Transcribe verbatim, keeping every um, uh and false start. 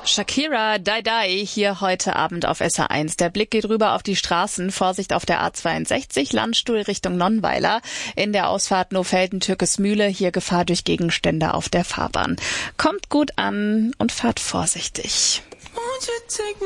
Shakira, Die Die, hier heute Abend auf S R eins. Der Blick geht rüber auf die Straßen. Vorsicht auf der A zweiundsechzig, Landstuhl Richtung Nonnweiler. In der Ausfahrt Nofelden-Türkesmühle, hier Gefahr durch Gegenstände auf der Fahrbahn. Kommt gut an und fahrt vorsichtig.